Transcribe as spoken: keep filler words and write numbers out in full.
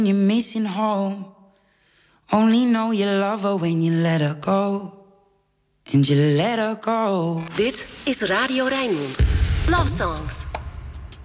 you're missing home. Only know you love her when you let her go. And you let her go. Dit is Radio Rijnmond. Love Songs.